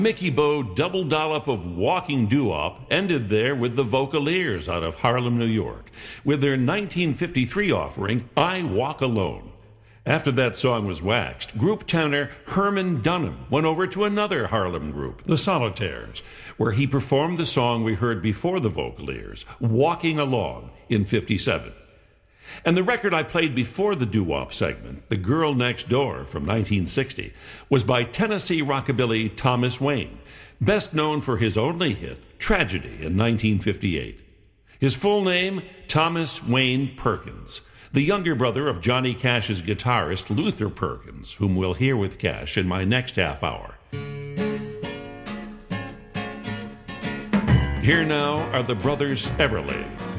Mickey Bo double dollop of walking doo-wop ended there with the Vocaliers out of Harlem, New York, with their 1953 offering, I Walk Alone. After that song was waxed, group tenor Herman Dunham went over to another Harlem group, the Solitaires, where he performed the song we heard before the Vocaliers, Walking Along, in '57. And the record I played before the doo-wop segment, The Girl Next Door from 1960, was by Tennessee rockabilly Thomas Wayne, best known for his only hit, Tragedy, in 1958. His full name, Thomas Wayne Perkins, the younger brother of Johnny Cash's guitarist Luther Perkins, whom we'll hear with Cash in my next half hour. Here now are the Brothers Everly.